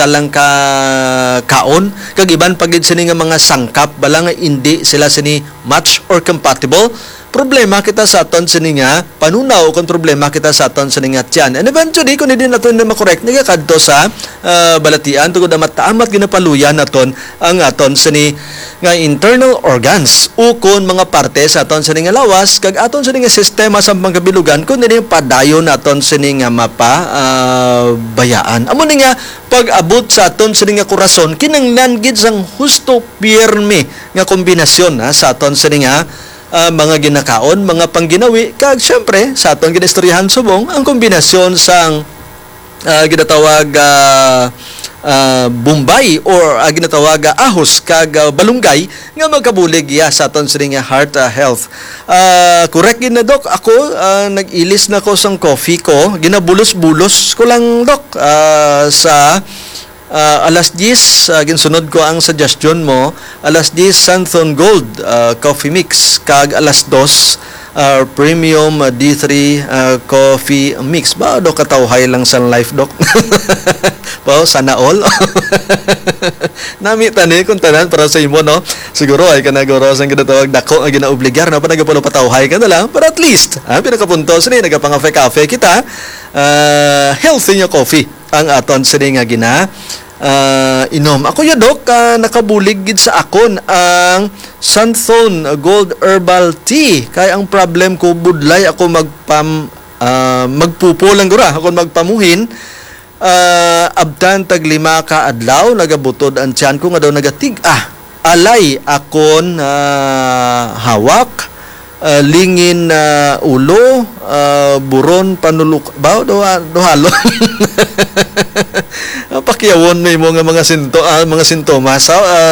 lang ka kaon, kag iban pagid sini nga mga sangkap bala nga hindi sila sini match or compatible. Problema kita sa aton sini nga panunaw kung problema kita sa aton sini nga tiyan. And eventually kung hindi naton na makorek nga kadto sa balatian tungod na mataamat ginapaluyan naton ang aton sini nga internal organs o kung mga parte sa aton sini nga lawas kag aton sini nga sistema sa pangkabilugan kun dinhi padayon naton sini nga mapa bayaan. Amo ni nga pag-abot sa aton sini nga korason kinahanglan gid sang husto pirme nga kombinasyon sa aton sini nga mga ginakaon, mga pangginawi, kag syempre sa atong ginistoryahan subong ang kombinasyon sang ginatawag Bombay or ginatawag ahos kag balunggay nga magkabulig sa aton sini nga heart health. Correct gid na dok, ako nag-ilis na ko sang coffee ko, ginabulos-bulos ko lang dok sa alas 10 ginsunod ko ang suggestion mo, alas 10 Santhon Gold coffee mix kag alas 2 premium D3 coffee mix. Ba do katawhay lang sa life dok. Po sana all. Nami tani kung tanan para sa imo no. Siguro ay kanagoro sang ginatawag dako nga ginaobligar na panagapulo patawhay ka na lang, but at least pinakapunto sini nagapangafe-cafe kita healthy nga coffee ang aton sini nga inom. Ako ya dok, nakabulig gid sa akon ang Santhon Gold Herbal Tea. Kay ang problem ko budlay ako magpupo lang gura ako magpamuhin. Abtan tag 5 ka adlaw nagabutod ang tiyan ko nga daw nagatig. Alay akon hawak, lingin ulo, buron panulok ba do halo. Pakyawon na imo nga mga sintomas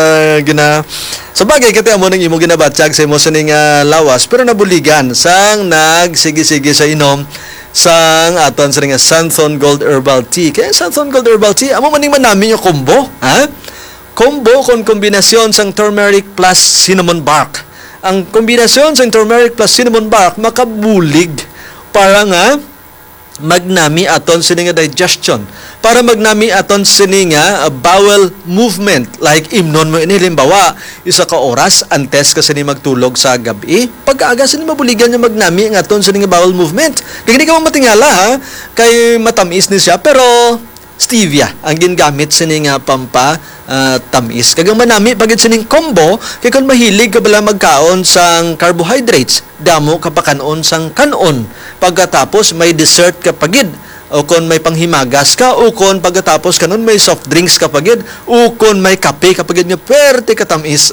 sa bagay kati amo ning imo ginabatyag sa imo sining lawas pero nabuligan sang nagsigi-sige sa inom sang aton sa nga Santhon Gold Herbal Tea. Kaya Santhon Gold Herbal Tea amo maning manami yung combo, combo kon kombinasyon sang turmeric plus cinnamon bark. Ang kombinasyon sa turmeric plus cinnamon bark makabulig para nga magnami aton sini nga digestion, para magnami aton sini nga bowel movement, like imnon mo ini limbawa isa ka oras antes ka sini magtulog sa gabi, pag-aga sini mabuligan nga magnami ang aton sini nga bowel movement. Kaya hindi ka matingala kay matamis ni siya pero stevia ang gingamit sini nga tamis. Kagang manami pagit sining combo kay kun mahilig ka bala magkaon sang carbohydrates, damo ka pa kanon sang kanon. Pagkatapos may dessert ka pagid o kon may panghimagas ka o kon pagkatapos kanon may soft drinks ka pagid o kon may kape ka pagid nga perte ka tamis.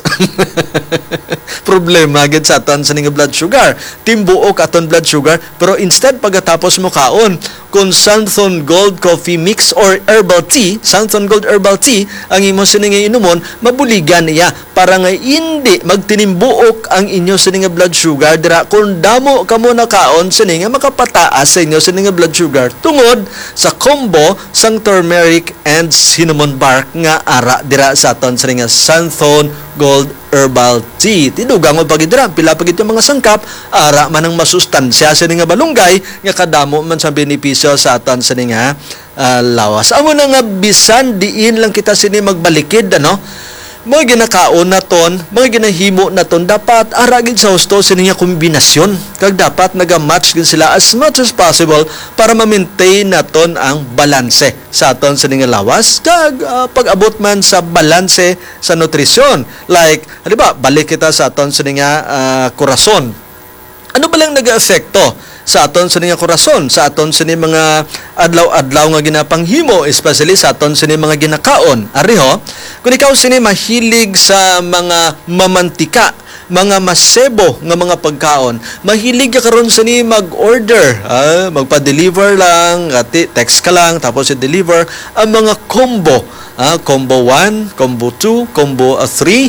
Problema gid sa aton sa ning blood sugar. Timbuok aton blood sugar pero instead pagkatapos mo kaon kun Santhon Gold Coffee Mix or Herbal Tea, Santhon Gold Herbal Tea ang imo sining inumon, mabuligan niya para nga hindi magtinimbuok ang inyo sining blood sugar dira kun damo kamo nakaon sining makapataas sa inyo sining blood sugar tungod sa combo sang turmeric and cinnamon bark nga ara dira sa aton sining Santhon Gold Herbal Tea. Tidugang mo pagid dira pila pagid yung mga sangkap ara man ang masustansya sining balunggay nga kadamo man sa benepisyo sa aton sining lawas. Amo na nga bisan diin lang kita sini magbalikid mga ginakaon naton, mga ginahimo naton dapat aragid sa husto sini nga kombinasyon kag dapat naga-match gid sila as much as possible para ma-maintain naton ang balanse sa aton sini nga lawas kag pag-abot man sa balanse sa nutrisyon, like di ba balik kita sa aton sini nga korason. Ano ba lang nag-aapekto sa aton sa nga korason, sa aton sa mga adlaw-adlaw nga ginapanghimo, especially sa aton sa mga ginakaon? Ariho, kung ikaw sini mahilig sa mga mamantika, mga masebo nga mga pagkaon, mahilig ka karon sini mag-order, magpa-deliver lang, text ka lang, tapos i-deliver ang mga combo. Combo 1, combo 2, combo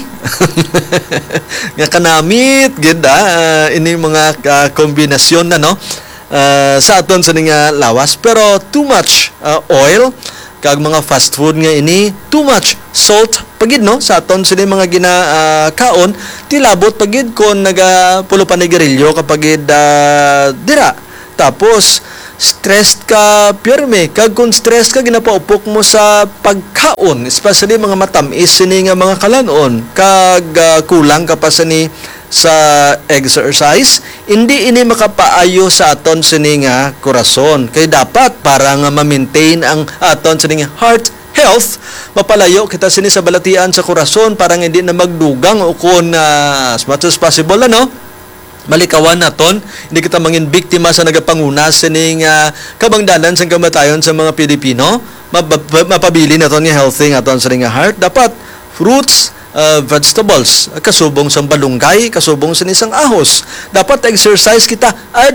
3. Nga kanamit gid ini mga kombinasyon sa aton sa nga lawas pero too much oil kag mga fast food nga ini, too much salt pagid sa aton sa mga ginakaon tilabot pagid kon nagapulo pa ni garilyo kapagid dira. Tapos stressed ka pirme, kag kung stressed ka ginapaupok mo sa pagkaon, especially mga matamis sini nga mga kalanon, kag kulang ka pa sini sa exercise, hindi ini makapaayo sa aton sini nga korason. Kay dapat para nga ma-maintain ang aton sini nga heart health, mapalayo kita sini sa balatian sa korason para hindi na magdugang o kung as much as possible malikawan naton, hindi kita mangin biktima sa nagapanguna sining kabangdanan sa kamatayon sa mga Pilipino. Mapabili naton nga healthy nga aton sini nga heart. Dapat fruits, vegetables, kasubong sa balunggay, kasubong sa isang ahos. Dapat exercise kita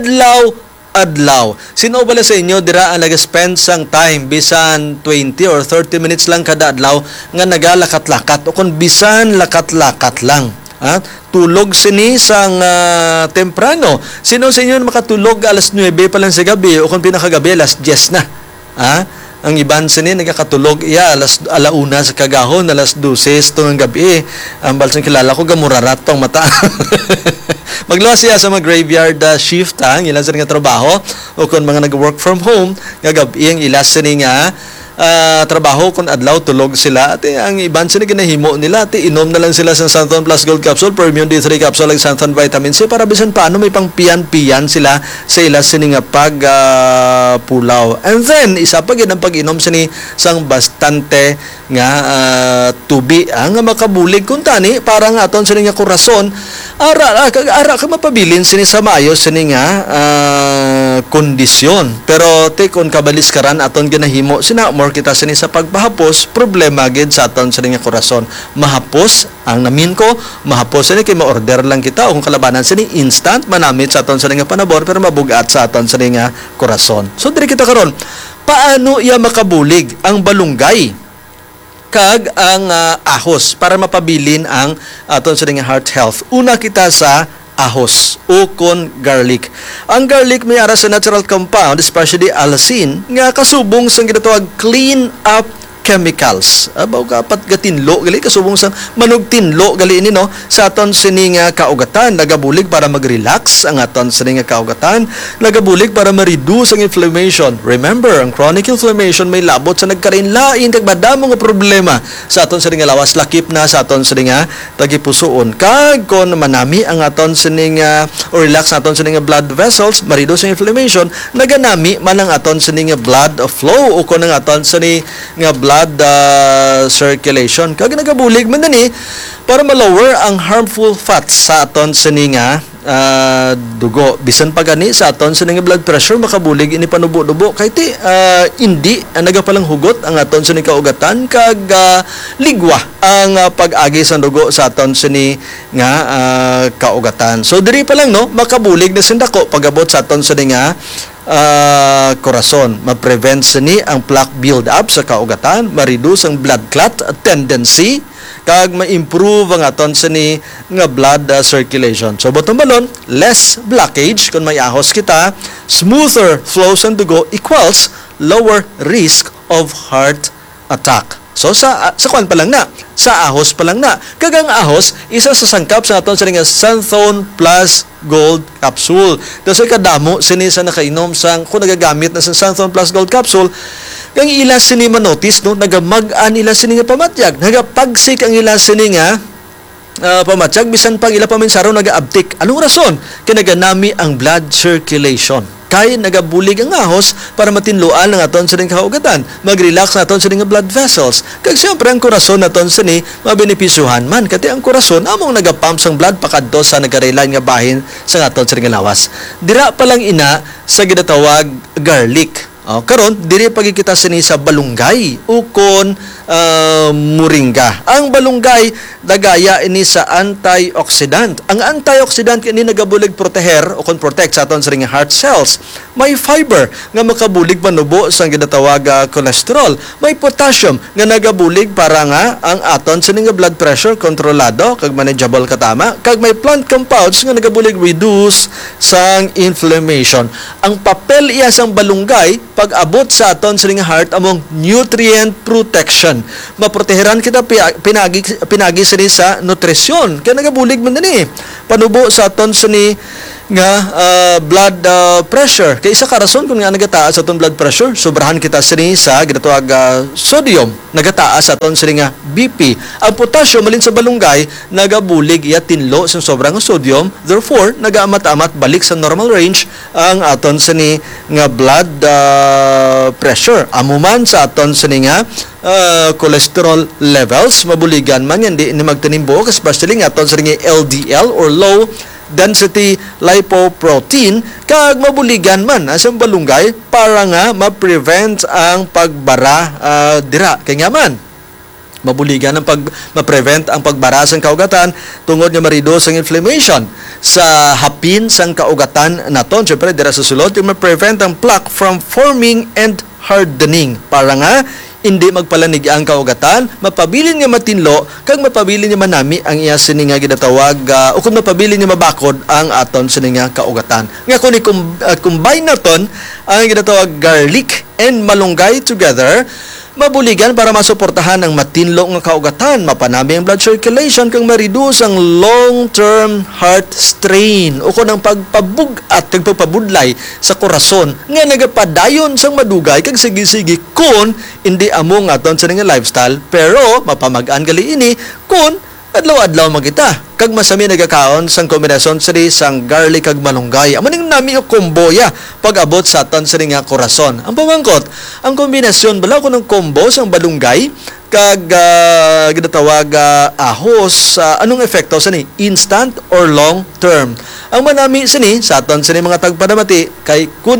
adlaw. Sino bala sa inyo dira ang nag-spend sang time bisan 20 or 30 minutes lang kada adlaw nga nagalakat-lakat o kung bisan lakat-lakat lang. Tulog sini sang temprano. Sino sa inyo makatulog alas 9 pa lang sa gabi o kung pinakagabi alas 10 na? Ang iban sini nagakatulog alauna sa kagahon, alas 12 tong gabi. Ang balsang kilala ko gamurarat tong mata. Magluwas siya sa mga graveyard shift ang ilan sa nga trabaho o kung mga nag-work from home nga gabi ang ilas sini nga trabaho kung adlaw tulog sila at ang iban sila ginahimo nila at inom na lang sila sa Santhon Plus Gold Capsule, Premium D3 Capsule ag Santhon Vitamin C para bisan paano may pang piyan sila sa ilas sini nga pag pulaw. And then isa pa gid ang pag-inom sini sang bastante nga tubi ang makabulig kun tani para nga aton sini nga korason ara ka mapabilin sini sa maayo sini nga kondisyon. Pero kung kabalis karan aton ginahimo sina more kita sini sa pagpahapos, problema gid sa aton sini nga korason. Mahapos ang namin ko, mahapos sini kay ma-order lang kita o kung kalabanan sini instant manamit sa aton sini nga panabor pero mabugat sa aton sini nga korason. So diri kita karon, paano iya makabulig ang balunggay kag ang ahos para mapabilin ang aton sini nga heart health? Una kita sa ahos o kon garlic. Ang garlic may ara sa natural compound, especially allicin, nga kasubong sa ginatawag clean up chemicals. Abaw ka pat gatinlo gali kasubong sa manog tinlo gali ini no sa aton sini nga kaugatan, nagabulig para mag-relax ang aton sini nga kaugatan, nagabulig para ma-reduce ang inflammation. Remember, ang chronic inflammation may labot sa nagkarinlain kag madamo nga problema sa aton sini nga lawas, lakip na sa aton sini nga tagipusoon. Kag kon manami ang aton sini nga o relax ang aton sini nga blood vessels, ma-reduce ang inflammation, naganami man ang aton sini nga blood flow o kon ang aton sini nga blood circulation. Kag nagabulig man ni para ma-lower ang harmful fats sa aton sini nga dugo. Bisan pa gani sa aton sini nga blood pressure makabulig ini panubo-nubo kay hindi nagapalang hugot ang aton sini kaugatan kag ligwa ang pag-agi sa dugo sa aton sini nga kaugatan. So diri pa lang no makabulig na sindako pagabot sa aton sini nga korason. Ma-prevent sini ang plaque build-up sa kaugatan, ma-reduce ang blood clot tendency, kag ma-improve ang aton sini nga blood circulation. So bottom balon, less blockage kung may ahos kita, smoother flow sa dugo equals lower risk of heart attack. So sa kwan pa lang na, sa ahos pa lang na. Kagang ahos, isa sa sangkap sa aton sini nga Santhon Plus Gold Capsule. Kasi kadamo sini sa nakainom sang kung nagagamit na sa Santhon Plus Gold Capsule, kang ila sini manotice no, nagamag-an ila sini nga pamatyag, nagapagsik ang ila sini nga pamatyag bisan pang ila paminsaro nagaabtik. Anong rason? Kinaganami ang blood circulation. Kay nagabulig ang ahos para matinluan ang aton sining kaugatan, mag-relax na aton sining blood vessels. Kag siyempre ang korason naton sini mabenepisyuhan man kati ang korason among nagapump sang blood pakadto sa nagarelan nga bahin sa aton sining lawas. Dira pa lang ina sa ginatawag garlic. Karon diri pagkikita sini sa balunggay ukon moringa. Ang balunggay dagaya ini sa antioxidant. Ang antioxidant kini nagabulig proteher o kon protect sa aton sa heart cells. May fiber nga makabulig panubo sa ginatawag cholesterol. May potassium nga nagabulig para nga ang aton sa blood pressure kontrolado kag manageable katama. Kag may plant compounds nga nagabulig reduce sang inflammation. Ang papel iya sang balunggay pag-abot sa aton sa heart among nutrient protection. Maproteheran kita pinagi sini sa nutrisyon. Kaya nagabulig man din panubo sa aton sa nga blood pressure. Kay isa ka rason kung nga nagataas aton blood pressure, sobrahan kita sini sa ginatawag sodium, nagataas aton sini nga BP. Ang potassium malin sa balunggay nagabulig iya tinlo sa sobrang sodium, therefore nagaamat-amat balik sa normal range ang aton sini nga blood pressure. Amuman sa aton sini nga cholesterol levels mabuligan man yan di magtanimbo, especially nga aton sini nga LDL or low density lipoprotein kag mabuligan man asang balunggay para nga ma-prevent ang pagbara dira kay nga man mabuligan ang ma-prevent ang pagbara sang kaugatan tungod nga ma-reduce ang inflammation sa hapin sang kaugatan naton. Syempre dira sa sulod yung ma-prevent ang plaque from forming and hardening para nga hindi magpalanig ang kaugatan, mapabilin nga matinlo, kag mapabilin nga manami ang iya sini nga ginatawag o kung mapabilin nga mabakod ang aton sini nga kaugatan. Nga kung combine naton ang ginatawag garlic and malunggay together, mabuligan para masuportahan ang matinlo nga kaugatan, mapanami ang blood circulation kang ma-reduce ang long-term heart strain o kung ang pagpabugat kag pagpabudlay sa korason nga nagapadayon sang madugay kag sige-sige kun hindi among aton sa nga lifestyle pero mapamagaan gali ini kun adlaw-adlaw magita kag masami nagakaon sang kombinasyon sini sang garlic kag malunggay. Amo ning nami o komboya pag-abot sa aton sini nga korason. Ang pamangkot, ang kombinasyon bala ko ng combo sang balunggay kag ginatawag ahos anong epekto sini? Instant or long term. Ang manami sini sa aton sini mga tagpanamati kay kun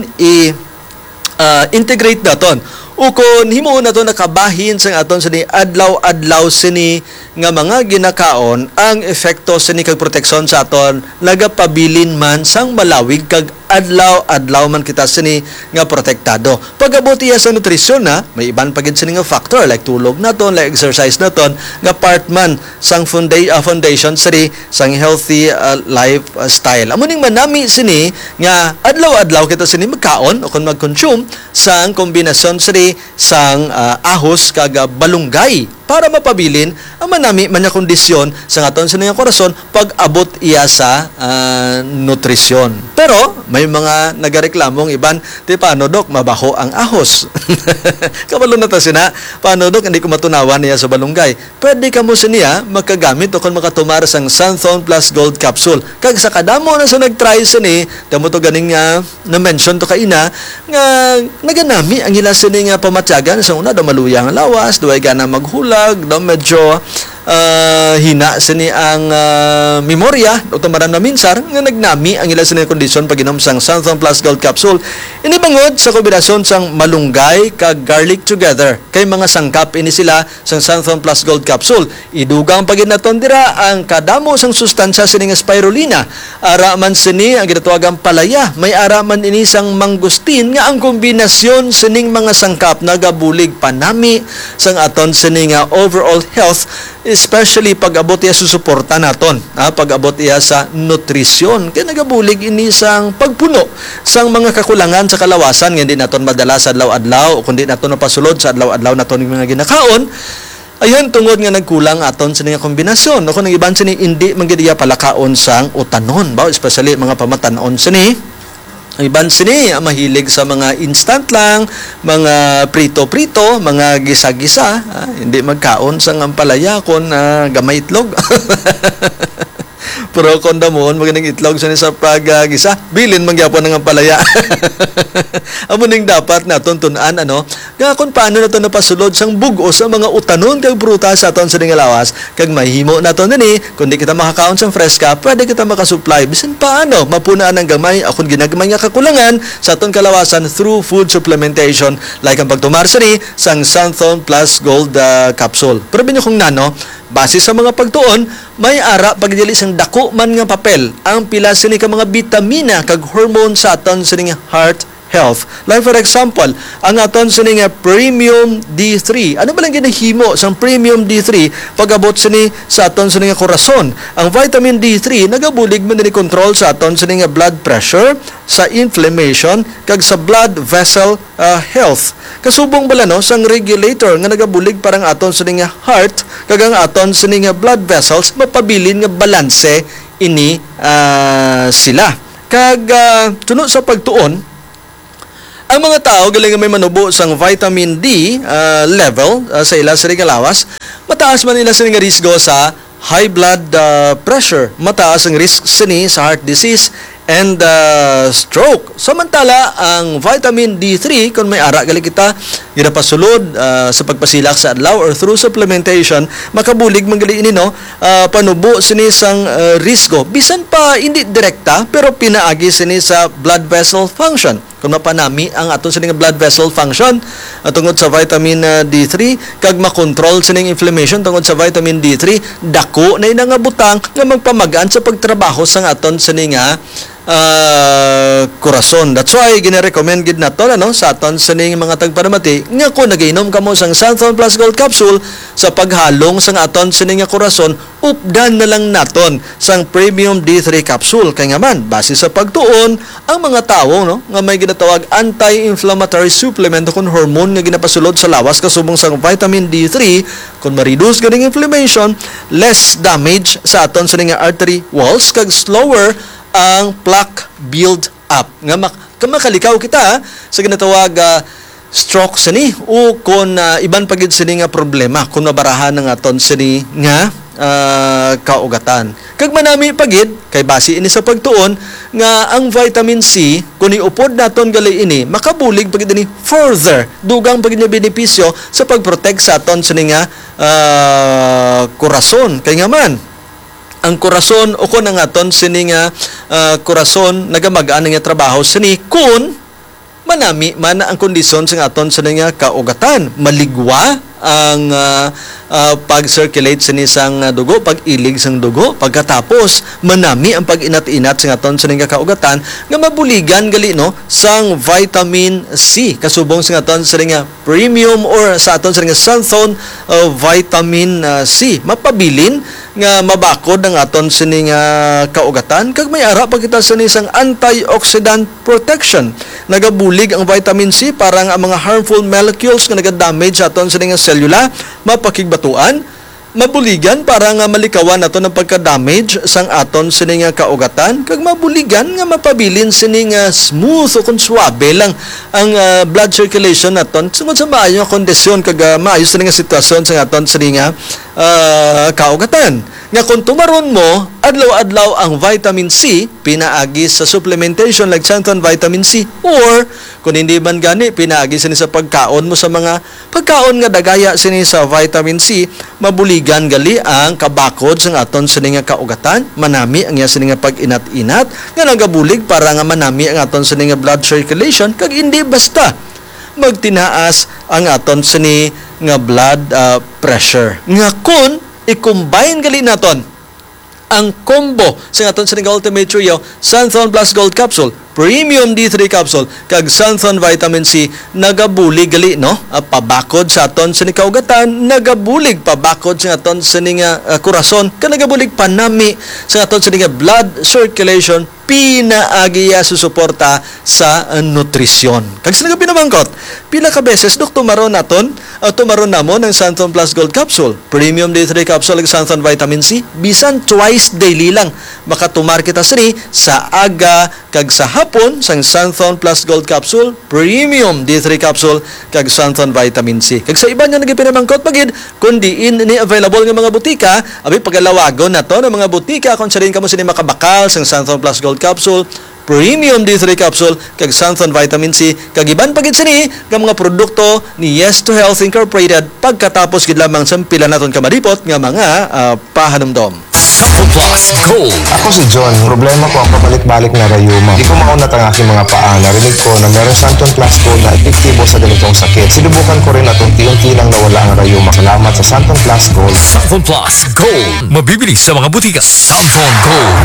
integrate naton ukon himo na to nakabahin sang aton sini adlaw-adlaw sini nga mga ginakaon ang efekto sini kag proteksyon sa aton nagapabilin man sang malawig kag adlaw-adlaw man kita sini nga protektado. Pag-abot iya sa nutrisyon na may iban pagid sini nga factor like tulog naton, like exercise naton nga part man sang foundation sini sang healthy lifestyle. Amo ning manami sini nga adlaw-adlaw kita sini magkaon o kun mag-consume sang kombinasyon sini sang ahos kag balunggay para mapabilin ang manami man nga kondisyon sa aton sa nga korason pag-abot iya sa nutrisyon. Pero may mga nagareklamong iban, ti paano dok mabaho ang ahos. Kabalo na ta sina, paano dok hindi ko matunawan niya sa balunggay. Pwede ka mo siniya makagamit o kung makatumar sang Santhon Plus Gold Capsule. Kag sa kadamo na sa nagtry sini, damo to ganing na-mention to kaina nga naganami ang ila sini nga pamatyagan sa una daw maluyang lawas, duay gana maghulag, daw medyo hina sini ang memorya o tamaran na minsar nga nagnami ang ila sini kondisyon pag inom sang Santhon Plus Gold Capsule. Ini bangod sa kombinasyon sang malunggay kag garlic together kay mga sangkap ini sila sang Santhon Plus Gold Capsule. Idugang pagid naton dira ang kadamo sang sustansya sini nga spirulina, ara man sini ang ginatawagang palaya, may ara man ini sang mangustin nga ang kombinasyon sining mga sangkap nagabulig panami sang aton sini nga overall health, especially pag-abot iya sa suporta naton, pag-abot iya sa nutrisyon. Kaya nagabulig ini sang pagpuno sang mga kakulangan sa kalawasan nga hindi naton madala sa adlaw-adlaw o kundi naton napasulod sa adlaw-adlaw naton mga ginakaon. Ayun tungod nga nagkulang aton sa nga kombinasyon. O kung nang iban sini hindi mangidiya palakaon sang utanon, ba especially mga pamatanon sini. Ang iban sini mahilig sa mga instant lang, mga prito-prito, mga gisa-gisa, hindi magkaon sa ampalaya kon gamay itlog. Pero kung damon, maganing itlog sa pag-gisa, bilin mangyapon ng ampalaya. Amo ning dapat naton tun-an nga kung paano naton napasulod sang bug-o sa mga utanon kag prutas sa aton sa lawas kag mahimo naton nini kundi kita makakaon sang freska, pwede kita makasupply bisan paano mapunaan ang gamay akong ginagamay nga kakulangan sa aton kalawasan through food supplementation like ang pagtumar sini sang Santhon Plus Gold Capsule. Pero binyo kong nano, base sa mga pagtuon, may ara pagdili sang dako man nga papel ang pila sini ka mga bitamina kag hormone sa aton sini nga heart health. Like for example, ang aton sini nga Premium D3. Ano ba lang ginahimo sang Premium D3 pag-abot sini sa aton sini nga korason? Ang vitamin D3 nagabulig man ni control sa aton sini nga blood pressure, sa inflammation kag sa blood vessel health. Kasubong bala sang regulator nga nagabulig parang aton sini nga heart kag ang aton sini nga blood vessels mapabilin nga balanse ini sila. Kag sunod sa pagtuon, ang mga tao galing may manubo sang vitamin D level sa ila sa lawas, mataas man nila sa risgo sa high blood pressure, mataas ang risk sini sa heart disease and stroke. Samantala, ang vitamin D3, kung may ara gali kita, ginapasulod sa pagpasilak sa adlaw or through supplementation, makabulig manggali ini no, panubo sini sang risgo. Bisan pa hindi direkta, pero pinaagi sini sa blood vessel function. Kung mapanami ang aton sining blood vessel function tungod sa vitamin D3, kag makontrol sining inflammation tungod sa vitamin D3, dako na ina nga butang nga magpamagaan sa pagtrabaho sang aton sining kurason. That's why gina-recommend gid nato sa aton sining mga tagparamati nga kung nagiinom kamo sang Santhon Plus Gold Capsule sa paghalong sang aton sining kurason, updan na lang naton sang Premium D3 Capsule. Kaya nga man, base sa pagtuon, ang mga tawo nga may ginatawag anti-inflammatory supplement kung hormone nga ginapasulod sa lawas kasubong sang vitamin D3, kung ma-reduce ganing inflammation, less damage sa aton sining artery walls, kag slower ang plaque build up. Nga makalikaw kita sa ginatawag stroke sini o kung iban pagid sini nga problema kung mabarahan ng aton sini nga kaugatan. Kag manami pagid kay base ini sa pagtuon nga ang vitamin C kung iupod naton gali ini makabulig pagid ini further dugang pagid nga benepisyo sa pagprotect sa aton sini nga kurason. Kay nga man ang kurason o kung ang aton sini nga kurason nagamagaan nga trabaho sini kun manami man ang kondisyon sa aton sini nga kaugatan, maligwa ang pag-circulate sa nisang dugo, pag-ilig sang dugo, pagkatapos manami ang pag-inat-inat sa aton sa nga kaugatan nga mabuligan gali no sang vitamin C kasubong sa aton sa nga premium or sa aton sa nga Santhon vitamin C, mapabilin nga mabakod ang aton sa nga kaugatan. Kag may ara pa kita sa nisang antioxidant protection, nagabulig ang vitamin C parang ang mga harmful molecules nga nagadamage sa aton sa nga selula mapakigbatuan, mabuligan para nga malikawan nato ng pagka-damage sang aton sini nga kaugatan, kag mabuligan nga mapabilin sini nga smooth o kung suabe lang ang blood circulation naton sungod sa maayo nga kondisyon kag maayo sini nga sitwasyon sang aton sini nga kaugatan. Nga kung tumaron mo adlaw-adlaw ang vitamin C, pinaagi sa supplementation like Santhon vitamin C, or kung hindi man gani, pinaagi sini sa pagkaon mo sa mga pagkaon nga dagaya sini sa vitamin C, mabuligan gali ang kabakod sa aton sini nga kaugatan, manami ang sini nga pag-inat-inat nga nagabulig para nga manami ang aton sini nga blood circulation, kag hindi basta magtinaas ang aton sini nga blood pressure. Nga kun i-combine gali naton ang combo sa aton sa Ultimate Trio, Santhon Plus Gold Capsule, Premium D3 Capsule, kag Santhon Vitamin C, nagabulig gali no pabakod sa aton sa kaugatan, nagabulig pabakod sa aton sa kurason, kag nagabulig panami sa aton sa blood circulation, pinaagiya susuporta sa nutrisyon. Kag sa pinamangkot, pila ka beses dok tumaron naton tumaron namon ng Santhon Plus Gold Capsule, Premium D3 Capsule, ug Santhon Vitamin C, bisan twice daily lang makatumar kita sini sa aga kag sa hapon sang Santhon Plus Gold Capsule, Premium D3 Capsule, kag Santhon Vitamin C. Kag sa iba nga nagipinamangkot pagid kundi ini available nga mga butika, abi pagalawagon nato ng mga butika kung sa rin kamo sini makabakal sang Santhon Plus Gold Capsule, Premium D3 Capsule, kag Santhon Vitamin C, kag iban pagid sini nga mga produkto ni Yes to Health Incorporated pagkatapos gid lamang sampila naton kamaripot nga mga pahanumdom. Santhon Plus Gold. Ako si John. Problema ko ang pabalik-balik na rayuma. Di ko maunat ang aking mga paa. Narinig ko na meron Santhon Plus Gold na epektibo sa ganitong sakit. Sinubukan ko rin at unti-unti lang nawala ang rayuma. Salamat sa Santhon Plus Gold. Santhon Plus Gold. Mabibili sa mga butika. Santhon Gold.